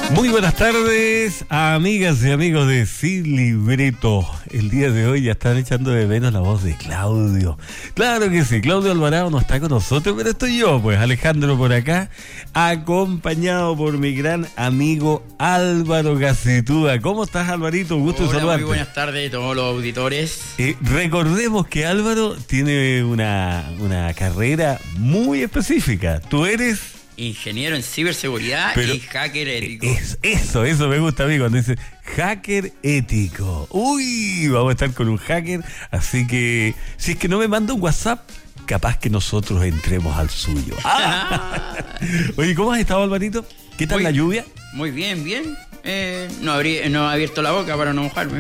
Muy buenas tardes, amigas y amigos de Sin Libreto. El día de hoy ya están echando de menos la voz de Claudio. Claro que sí, Claudio Alvarado no está con nosotros, pero estoy yo, pues Alejandro por acá, acompañado por mi gran amigo Álvaro Gacetúa. ¿Cómo estás, Alvarito? Gusto de saludarte. Muy buenas tardes a todos los auditores. Recordemos que Álvaro tiene una carrera muy específica. Tú eres... ingeniero en ciberseguridad y hacker ético. Eso me gusta a mí cuando dice hacker ético. Uy, vamos a estar con un hacker, así que si es que no me manda un WhatsApp, capaz que nosotros entremos al suyo. Oye, ¿cómo has estado, Alvarito? ¿Qué tal la lluvia? Muy bien, bien. No he abierto la boca para no mojarme.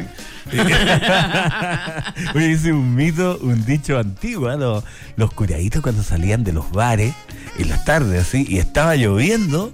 Oye, ese es un mito, un dicho antiguo, ¿eh? Los curaditos cuando salían de los bares en las tardes así y estaba lloviendo,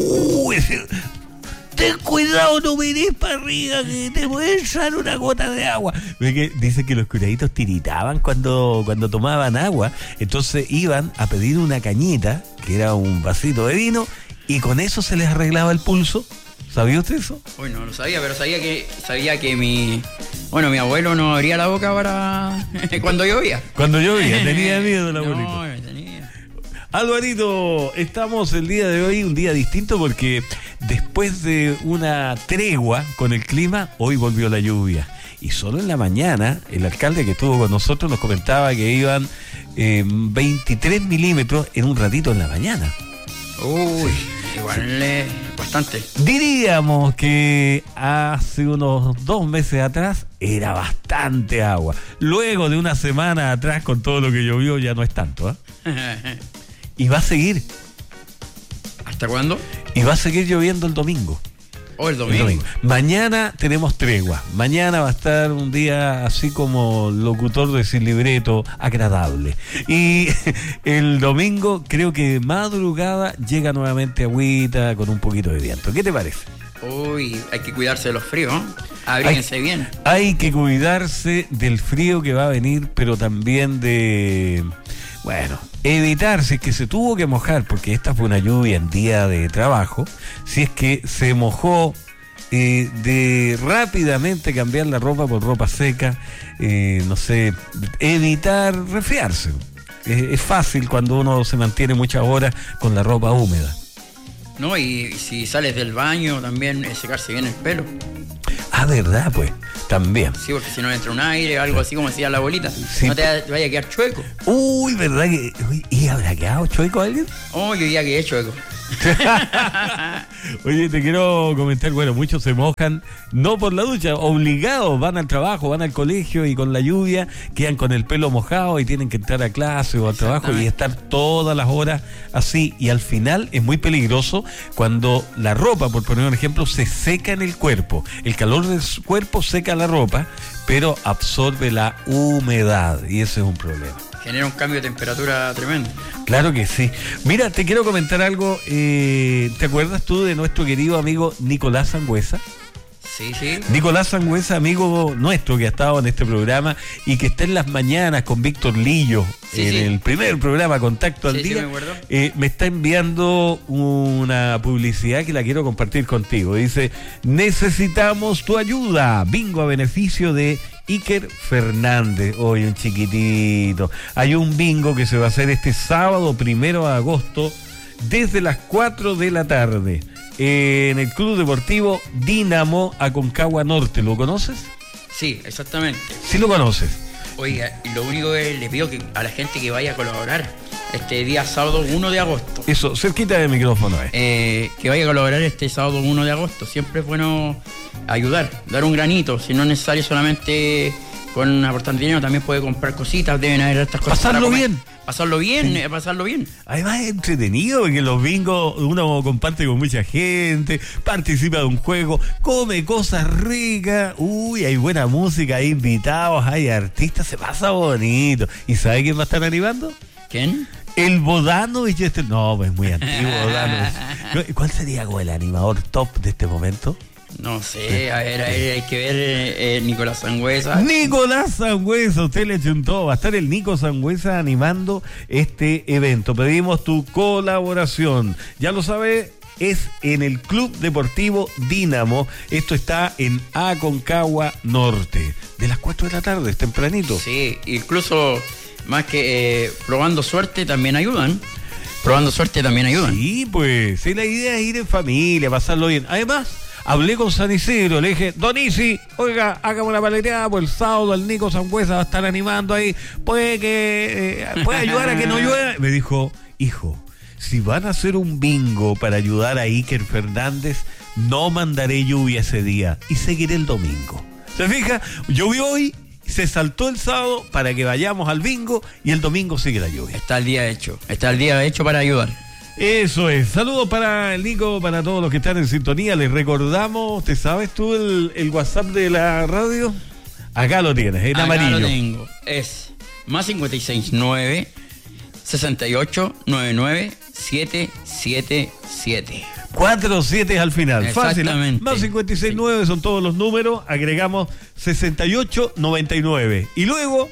ten cuidado, no mirés para arriba que te puede echar una gota de agua. Dice que los curaditos tiritaban cuando tomaban agua, entonces iban a pedir una cañita, que era un vasito de vino, y con eso se les arreglaba el pulso. ¿Sabía usted eso? Uy, no lo sabía, pero sabía que mi abuelo no abría la boca para cuando llovía. Cuando llovía, tenía miedo el abuelito. No, tenía. Alvarito, estamos el día de hoy un día distinto porque después de una tregua con el clima, hoy volvió la lluvia. Y solo en la mañana, el alcalde que estuvo con nosotros nos comentaba que iban 23 milímetros en un ratito en la mañana. Uy, igual es bastante. Diríamos que hace unos 2 meses atrás era bastante agua. Luego de una semana atrás, con todo lo que llovió, ya no es tanto, ¿eh? Y va a seguir. ¿Hasta cuándo? Y va a seguir lloviendo el domingo. El domingo. Mañana tenemos tregua. Mañana va a estar un día así como locutor de Sin Libreto, agradable. Y el domingo, creo que de madrugada, llega nuevamente agüita con un poquito de viento. ¿Qué te parece? Uy, hay que cuidarse de los fríos, ¿no? Abríguense bien. Hay que cuidarse del frío que va a venir, pero también de... Bueno, evitar, si es que se tuvo que mojar, porque esta fue una lluvia en día de trabajo, si es que se mojó, de rápidamente cambiar la ropa por ropa seca, no sé, evitar resfriarse. Es fácil cuando uno se mantiene muchas horas con la ropa húmeda. No, y si sales del baño también secarse bien el pelo. Ah, ¿verdad? Pues, también. Sí, porque si no entra un aire, algo así como decía la abuelita, sí, no te vaya a quedar chueco. Uy, ¿verdad que? ¿Y habrá quedado chueco alguien? Oh, yo ya quedé chueco. Oye, te quiero comentar, bueno, muchos se mojan, no por la ducha, obligados, van al trabajo, van al colegio y con la lluvia quedan con el pelo mojado y tienen que entrar a clase o al trabajo y estar todas las horas así, y al final es muy peligroso cuando la ropa, por poner un ejemplo, se seca en el cuerpo. El calor del cuerpo seca la ropa, pero absorbe la humedad y ese es un problema. Genera un cambio de temperatura tremendo. Claro que sí. Mira, te quiero comentar algo. ¿Te acuerdas tú de nuestro querido amigo Nicolás Sangüesa? Sí, sí. Nicolás Sangüesa, amigo nuestro que ha estado en este programa y que está en las mañanas con Víctor Lillo, el primer programa Contacto al Día. Sí, me acuerdo. Me está enviando una publicidad que la quiero compartir contigo. Dice: necesitamos tu ayuda. Bingo a beneficio de Iker Fernández. Hoy un chiquitito. Hay un bingo que se va a hacer este sábado 1 de agosto desde las 4 de la tarde en el Club Deportivo Dinamo Aconcagua Norte. ¿Lo conoces? Sí, exactamente. Sí lo conoces. Oiga, y lo único que le pido a la gente que vaya a colaborar este día sábado 1 de agosto. Eso, cerquita del micrófono. Que vaya a colaborar este sábado 1 de agosto. Siempre es bueno ayudar, dar un granito. Si no es necesario solamente con aportar dinero, también puede comprar cositas, deben haber estas cosas. Pasarlo bien. Pasarlo bien, sí. Pasarlo bien. Además es entretenido porque los bingos uno comparte con mucha gente, participa de un juego, come cosas ricas, hay buena música, hay invitados, hay artistas, se pasa bonito. ¿Y sabe quién va a estar animando? ¿Quién? El Bodanovich. No, pues muy antiguo Bodanovich. ¿Cuál sería como el animador top de este momento? No sé, a ver, hay que ver Nicolás Sangüesa. Nicolás Sangüesa, usted le chuntó. Va a estar el Nico Sangüesa animando este evento. Pedimos tu colaboración. Ya lo sabe, es en el Club Deportivo Dínamo. Esto está en Aconcagua Norte. De las 4 de la tarde, es tempranito. Sí, incluso más que probando suerte también ayudan. Probando suerte también ayudan. Sí, pues, sí, la idea es ir en familia, pasarlo bien. Además, hablé con San Isidro, le dije, Don Isi, oiga, hagamos una paleteada, por el sábado el Nico Sangüesa va a estar animando ahí, puede ayudar a que no llueva. Me dijo, hijo, si van a hacer un bingo para ayudar a Iker Fernández, no mandaré lluvia ese día y seguiré el domingo. ¿Se fija? Llovió hoy, se saltó el sábado para que vayamos al bingo y el domingo sigue la lluvia. Está el día hecho para ayudar. Eso es. Saludos para el Nico, para todos los que están en sintonía. Les recordamos, ¿te sabes tú el WhatsApp de la radio? Acá lo tienes, en amarillo. Acá lo tengo. Es más 569 68 99 777. 4 7 al final. Fácil. Exactamente. Más 569 son todos los números. Agregamos 68 99. Y luego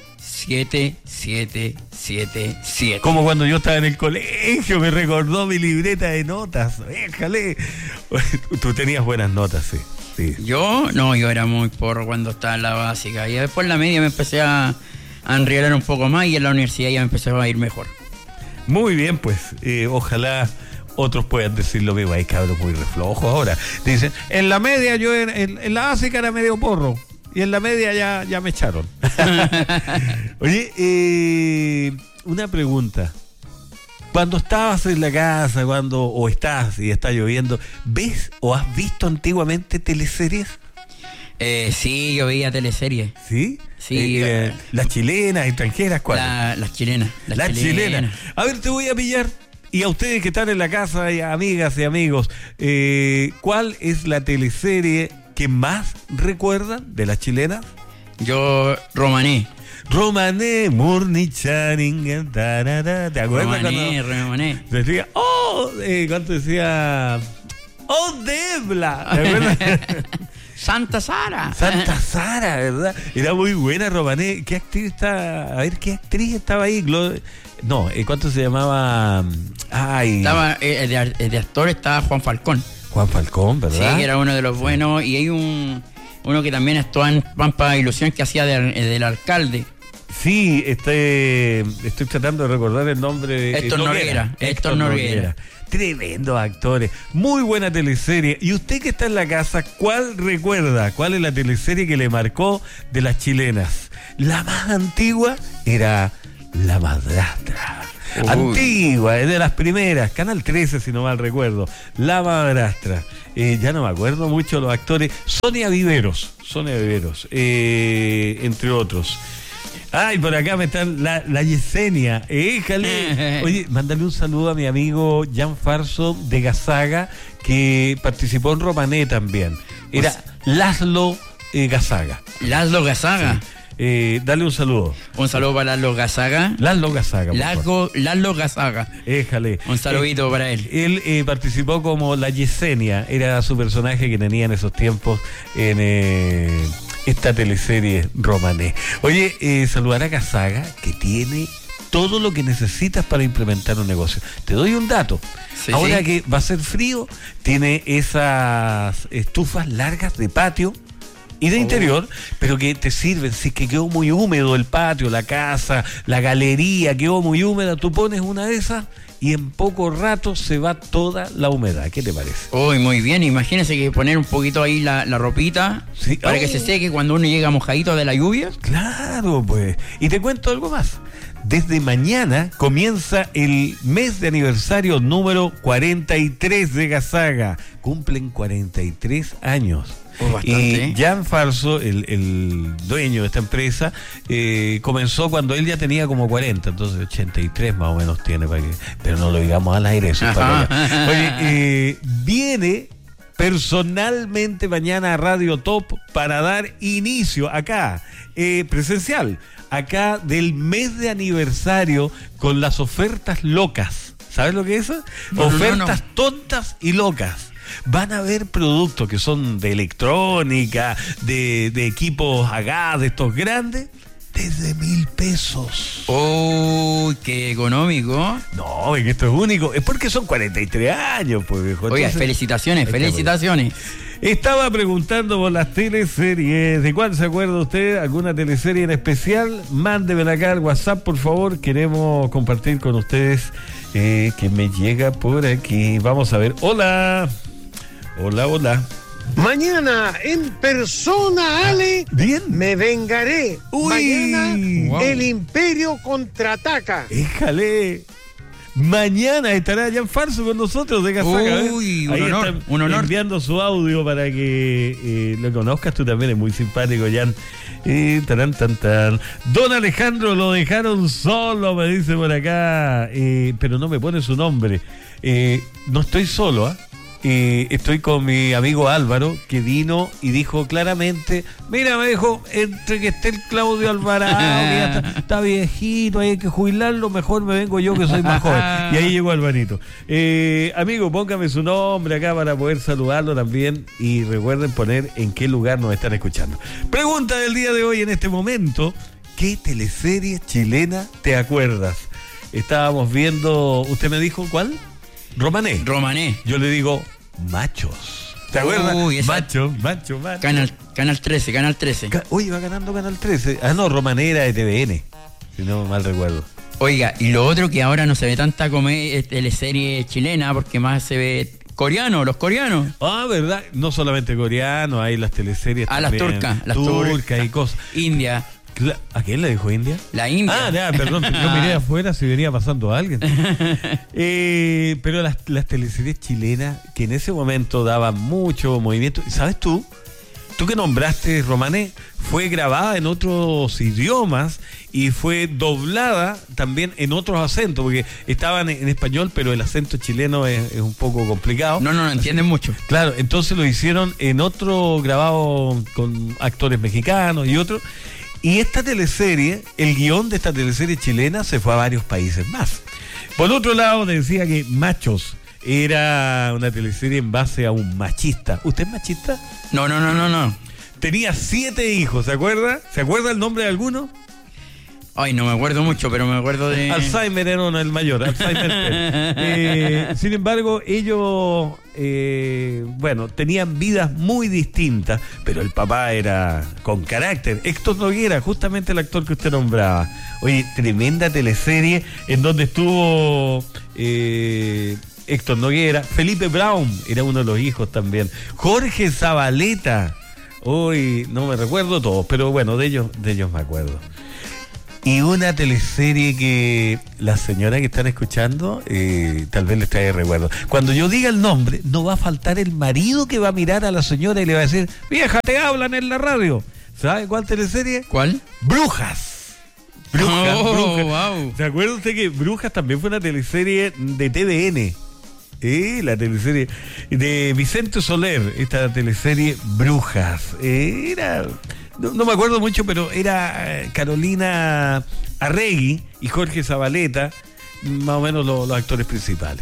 7777. como cuando yo estaba en el colegio, me recordó mi libreta de notas. Déjale. Tú tenías buenas notas, sí. Sí. Yo era muy porro cuando estaba en la básica. Y después en la media me empecé a enrielar un poco más y en la universidad ya me empecé a ir mejor. Muy bien, pues. Ojalá otros puedan decir lo mismo. Hay cabros muy reflojos ahora. Dicen, en la media yo en la básica era medio porro. Y en la media ya me echaron. Oye, una pregunta. Cuando estabas en la casa, o estás y está lloviendo, ¿ves o has visto antiguamente teleseries? Sí, yo veía teleseries. ¿Sí? Sí. ¿Las chilenas, extranjeras? ¿Cuáles? Las chilenas. Las chilenas. A ver, te voy a pillar. Y a ustedes que están en la casa, y amigas y amigos, ¿cuál es la teleserie que más recuerdan de las chilenas? Yo, Romané, Murnicharing, ¿te acuerdas Romané. cuando decía, ¿cuánto decía? ¡Oh, Debla! ¿Te acuerdas? Santa Sara, ¿verdad? Era muy buena Romané. ¿Qué actriz está? A ver, ¿qué actriz estaba ahí? ¿Cuánto se llamaba? Estaba, de actor estaba Juan Falcón. Juan Falcón, ¿verdad? Sí, era uno de los buenos. Y hay uno que también actuaba en Pampa Ilusión, que hacía del alcalde. Sí, estoy tratando de recordar el nombre. Héctor Noguera. Tremendos actores. Muy buena teleserie. Y usted que está en la casa, ¿cuál recuerda? ¿Cuál es la teleserie que le marcó de las chilenas? La más antigua era La Madrastra. Uy. Antigua, es de las primeras. Canal 13, si no mal recuerdo. La Madrastra. Ya no me acuerdo mucho los actores. Sonia Viveros, entre otros. Ay, por acá me están la Yesenia. Éjale. Oye, mándale un saludo a mi amigo Jan Farso de Gazaga, que participó en Romané también. Era Laszlo Gazaga. Laszlo Gazaga. Sí. Dale un saludo. Un saludo para Laszlo Gazaga. Laszlo Gazaga. Laszlo Gazaga. Éjale. Un saludito para él. Él participó como la Yesenia. Era su personaje que tenía en esos tiempos en esta teleserie Romané. Oye, saludar a Gazaga, que tiene todo lo que necesitas para implementar un negocio. Te doy un dato. Sí, ahora que va a ser frío, tiene esas estufas largas de patio y de interior, pero que te sirven. Si es que quedó muy húmedo el patio, la casa, la galería quedó muy húmeda, tú pones una de esas y en poco rato se va toda la humedad. ¿Qué te parece? Uy, muy bien. Imagínense que poner un poquito ahí la ropita, ¿sí? Para que se seque cuando uno llega mojadito de la lluvia. Claro, pues. Y te cuento algo más. Desde mañana comienza el mes de aniversario número 43 de Gazaga. Cumplen 43 años. Y Jan Farso, el dueño de esta empresa, comenzó cuando él ya tenía como 40, entonces 83 más o menos tiene, pero no lo digamos al aire. Eso Oye, viene personalmente mañana a Radio Top para dar inicio acá, presencial, acá del mes de aniversario con las ofertas locas. ¿Sabes lo que es eso? Ofertas tontas y locas. Van a haber productos que son de electrónica, de equipos a gas, de estos grandes, desde 1.000 pesos. ¡Oh, qué económico! No, es que esto es único. Es porque son 43 años, pues, viejo. Oiga, felicitaciones. Estaba preguntando por las teleseries. ¿De cuál se acuerda usted? ¿Alguna teleserie en especial? Mándeme acá al WhatsApp, por favor. Queremos compartir con ustedes que me llega por aquí. Vamos a ver. Hola. Hola. Mañana en persona, Ale. Bien. Me vengaré. Uy. Mañana Wow. el Imperio contraataca. Éjale. Mañana estará Jan Farso con nosotros de Casaca. Uy, Ahí un honor, está un honor. enviando su audio para que lo conozcas. Tú también es muy simpático, Jan. Tan. Don Alejandro lo dejaron solo, me dice por acá. Pero no me pone su nombre. No estoy solo, ¿ah? Estoy con mi amigo Álvaro, que vino y dijo claramente: mira, me dijo, entre que esté el Claudio Alvarado, que ya está viejito, hay que jubilarlo, mejor me vengo yo, que soy más joven. Y ahí llegó Alvarito. Amigo, póngame su nombre acá para poder saludarlo también, y recuerden poner en qué lugar nos están escuchando. Pregunta del día de hoy en este momento: ¿qué teleserie chilena te acuerdas? Estábamos viendo, usted me dijo, ¿cuál? Romané. Yo le digo Machos. ¿Te acuerdas? Uy, esa... Macho. Canal 13. Uy, va ganando Canal 13. Ah, no, Romané era de TVN, si no mal recuerdo. Oiga, y lo otro que ahora no se ve tanta teleserie chilena, porque más se ve los coreanos. Ah, ¿verdad? No solamente coreano, hay las teleseries también. Las turcas y cosas. India. ¿A quién le dijo India? La India. Ah, ya, perdón, yo miré afuera si venía pasando a alguien. Pero las teleseries chilenas, que en ese momento daban mucho movimiento. ¿Sabes tú? Tú que nombraste Romané, fue grabada en otros idiomas y fue doblada también en otros acentos, porque estaban en español, pero el acento chileno es un poco complicado. No entienden mucho. Claro, entonces lo hicieron en otro grabado con actores mexicanos y otros. Y esta teleserie, el guión de esta teleserie chilena se fue a varios países más. Por otro lado, decía que Machos era una teleserie en base a un machista. ¿Usted es machista? No. Tenía 7 hijos, ¿se acuerda? ¿Se acuerda el nombre de alguno? Ay, no me acuerdo mucho, pero me acuerdo de... Alzheimer era el mayor, sin embargo, ellos, tenían vidas muy distintas, pero el papá era con carácter. Héctor Noguera, justamente el actor que usted nombraba. Oye, tremenda teleserie en donde estuvo Héctor Noguera. Felipe Brown era uno de los hijos también. Jorge Zabaleta. Hoy no me recuerdo todos, pero bueno, de ellos me acuerdo. Y una teleserie que la señora que están escuchando tal vez les trae recuerdo. Cuando yo diga el nombre, no va a faltar el marido que va a mirar a la señora y le va a decir: vieja, te hablan en la radio. ¿Sabe cuál teleserie? ¿Cuál? Brujas. Wow. ¿Se acuerda usted que Brujas también fue una teleserie de TVN? La teleserie de Vicente Soler, esta teleserie Brujas. No me acuerdo mucho, pero era Carolina Arregui y Jorge Zabaleta, más o menos los actores principales.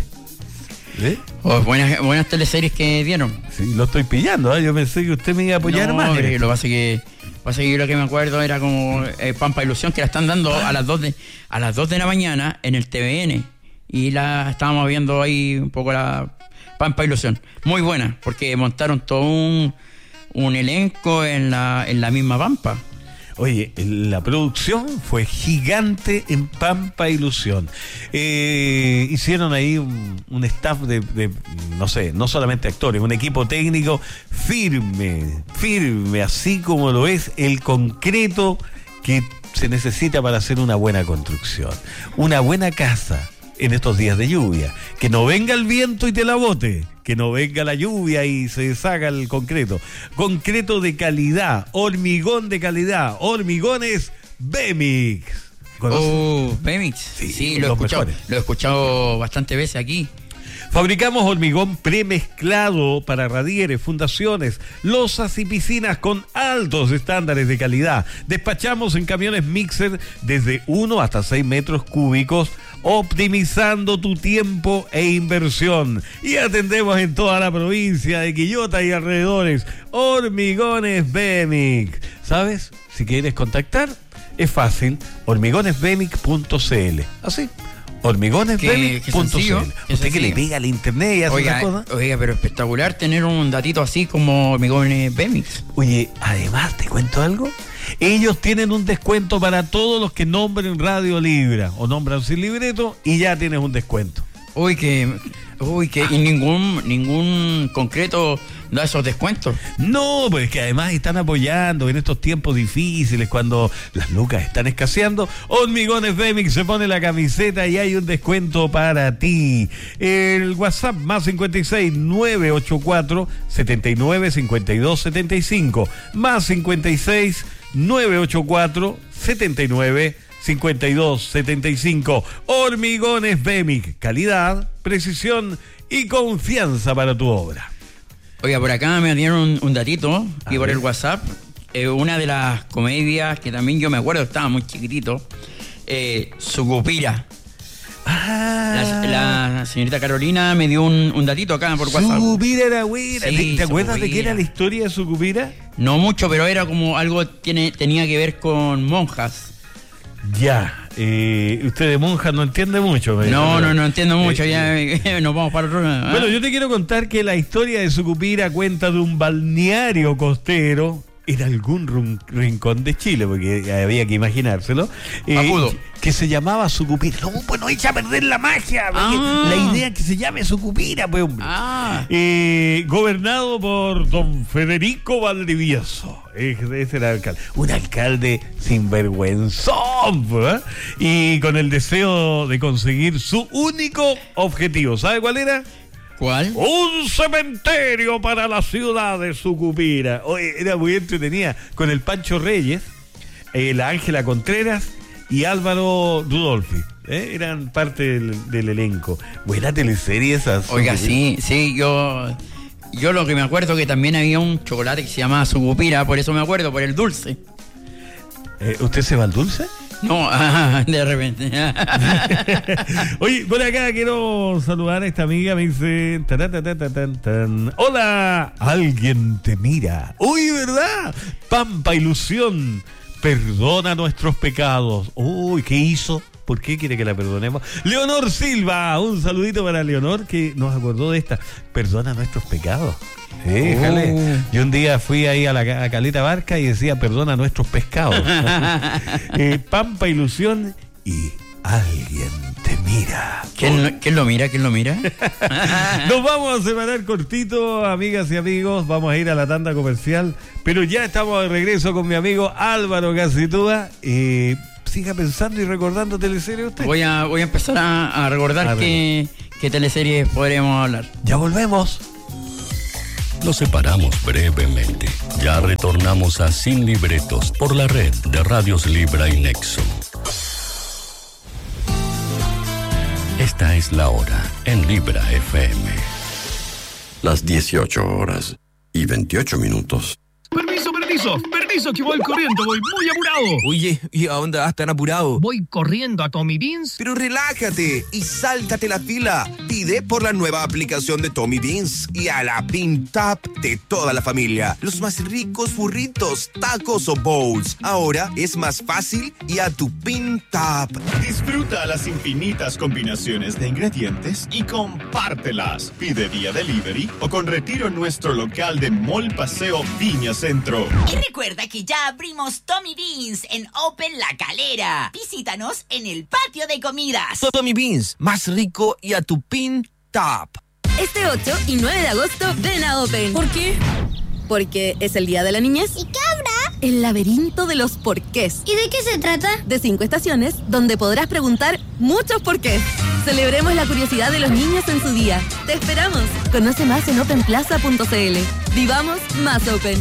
Buenas teleseries que dieron. Sí, lo estoy pillando, ¿eh? Yo pensé que usted me iba a apoyar más. Lo que pasa que yo lo que me acuerdo era como Pampa Ilusión, que la están dando a las 2 de la mañana en el TVN. Y la estábamos viendo ahí un poco la Pampa Ilusión. Muy buena, porque montaron todo un elenco en la misma Pampa. Oye, la producción fue gigante en Pampa Ilusión. Hicieron ahí un staff de no sé, no solamente actores, un equipo técnico firme, así como lo es el concreto que se necesita para hacer una buena construcción. Una buena casa en estos días de lluvia. Que no venga el viento y te la bote. Que no venga la lluvia y se deshaga el concreto. Concreto de calidad, hormigón de calidad, Hormigones Bemix. ¿Conoces? Bemix. Sí, lo he escuchado bastantes veces aquí. Fabricamos hormigón premezclado para radieres, fundaciones, losas y piscinas con altos estándares de calidad. Despachamos en camiones mixer desde 1 hasta 6 metros cúbicos, optimizando tu tiempo e inversión. Y atendemos en toda la provincia de Quillota y alrededores. Hormigones Bemix. ¿Sabes? Si quieres contactar, Es fácil, hormigonesbemic.cl. Así, hormigonesbemic.cl. Usted que le pega al internet y hace esas cosas. Oiga, pero espectacular tener un datito así como Hormigones Bemix. Oye, además, ¿te cuento algo? Ellos tienen un descuento para todos los que nombren Radio Libra o nombran sin libreto y ya tienes un descuento. Y ningún concreto da esos descuentos. No, pues que además están apoyando en estos tiempos difíciles cuando las lucas están escaseando. Hormigones Bemix se pone la camiseta y hay un descuento para ti. El WhatsApp más 56 984 79 52 75 más 56 984 79 5275. Hormigones Bemix, calidad, precisión y confianza para tu obra. Oiga, por acá me dieron un datito y por el WhatsApp, una de las comedias que también yo me acuerdo, estaba muy chiquitito, Sucupira. La señorita Carolina me dio un datito acá por WhatsApp. Sucupira era buena. Sí, ¿Te acuerdas Sucupira. de qué era la historia de Sucupira? No mucho, pero era como algo tenía que ver con monjas. Ya, usted de monja no entiende mucho. No entiendo mucho, ya nos vamos para otro. Bueno, yo te quiero contar que la historia de Sucupira cuenta de un balneario costero en algún rincón de Chile, porque había que imaginárselo, que se llamaba Sucupira. No, pues no echa a perder la magia, la idea que se llame Sucupira, pues, hombre. Gobernado por don Federico Valdivieso. Ese era el alcalde. Un alcalde sinvergüenzón, ¿eh? Y con el deseo de conseguir su único objetivo. ¿Sabe cuál era? ¿Cuál? Un cementerio para la ciudad de Sucupira. Oye, era muy entretenida. Con el Pancho Reyes, la Ángela Contreras y Álvaro Rudolfi. Eran parte del elenco. Buena teleserie esa. Oiga, sí, yo lo que me acuerdo que también había un chocolate que se llamaba Sucupira, por eso me acuerdo, por el dulce. ¿Usted se va al dulce? No, de repente. Oye, por acá quiero saludar a esta amiga, me dice... Hola, alguien te mira. Uy, ¿verdad? Pampa Ilusión, perdona nuestros pecados. Uy, ¿qué hizo? ¿Por qué quiere que la perdonemos? Leonor Silva, un saludito para Leonor que nos acordó de esta. Perdona nuestros pecados. Déjale. Yo un día fui ahí a Caleta Barca y decía perdona nuestros pescados. Pampa Ilusión y alguien te mira. ¿Quién lo mira? Nos vamos a separar cortito, amigas y amigos. Vamos a ir a la tanda comercial, pero ya estamos de regreso con mi amigo Álvaro Casitúa. Siga pensando y recordando teleseries usted. Voy a empezar a recordar qué teleseries podremos hablar. Ya volvemos. Nos separamos brevemente. Ya retornamos a Sin Libretos por la red de Radios Libra y Nexo. Esta es la hora en Libra FM. Las 18:28. Permiso, que voy corriendo, voy muy apurado. Oye, ¿y a dónde vas tan apurado? Voy corriendo a Tommy Beans. Pero relájate y sáltate la fila. Pide por la nueva aplicación de Tommy Beans y a la Pin Tap de toda la familia. Los más ricos burritos, tacos o bowls. Ahora es más fácil y a tu Pin Tap. Disfruta las infinitas combinaciones de ingredientes y compártelas. Pide vía delivery o con retiro en nuestro local de Mall Paseo Viña Centro. Y recuerda que ya abrimos Tommy Beans en Open La Calera. Visítanos en el patio de comidas. Tommy Beans, más rico y a tu Pin Tap. Este 8 y 9 de agosto ven a Open. ¿Por qué? Porque es el Día de la Niñez. ¿Y qué habrá? El laberinto de los porqués. ¿Y de qué se trata? De 5 estaciones donde podrás preguntar muchos porqués. Celebremos la curiosidad de los niños en su día. Te esperamos. Conoce más en openplaza.cl. Vivamos más Open.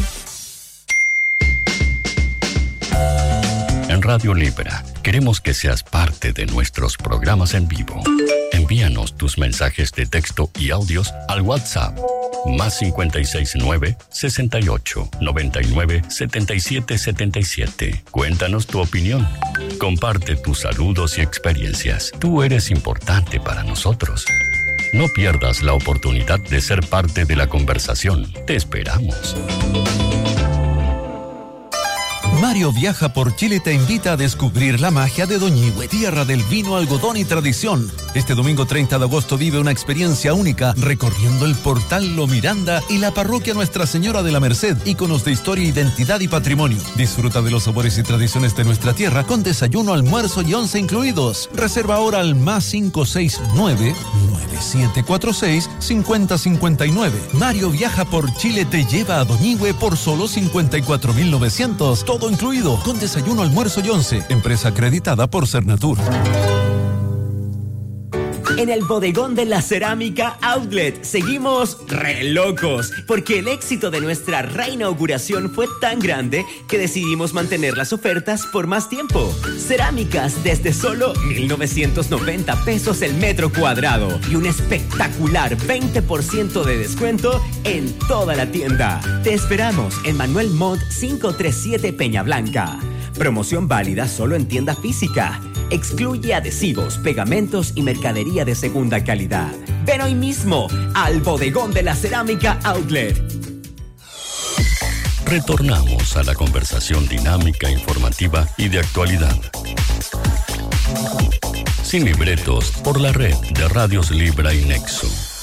En Radio Libra queremos que seas parte de nuestros programas en vivo. Envíanos tus mensajes de texto y audios al WhatsApp más 569 68 99 77 77. Cuéntanos tu opinión. Comparte tus saludos y experiencias. Tú eres importante para nosotros. No pierdas la oportunidad de ser parte de la conversación. Te esperamos. Mario Viaja por Chile te invita a descubrir la magia de Doñihue, tierra del vino, algodón y tradición. Este domingo 30 de agosto vive una experiencia única recorriendo el portal Lo Miranda y la parroquia Nuestra Señora de la Merced, íconos de historia, identidad y patrimonio. Disfruta de los sabores y tradiciones de nuestra tierra con desayuno, almuerzo y 11 incluidos. Reserva ahora al más 569-9746-5059. Mario Viaja por Chile te lleva a Doñihue por solo 54.900. Todo incluido, con desayuno, almuerzo y 11. Empresa acreditada por Cernatur. En el bodegón de la Cerámica Outlet seguimos re locos, porque el éxito de nuestra reinauguración fue tan grande que decidimos mantener las ofertas por más tiempo. Cerámicas desde solo 1,990 pesos el metro cuadrado y un espectacular 20% de descuento en toda la tienda. Te esperamos en Manuel Montt 537 Peña Blanca. Promoción válida solo en tienda física. Excluye adhesivos, pegamentos y mercadería de segunda calidad. Ven hoy mismo al bodegón de la Cerámica Outlet. Retornamos a la conversación dinámica, informativa y de actualidad. Sin libretos, por la red de Radios Libra y Nexo.